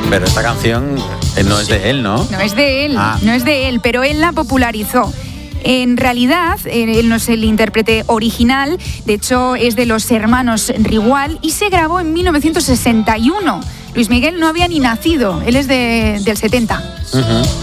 Pero esta canción no es de él, ¿no? No es de él, no es de él, pero él la popularizó. En realidad, él no es el intérprete original, de hecho es de los hermanos Rigual y se grabó en 1961. Luis Miguel no había ni nacido, él es del 70.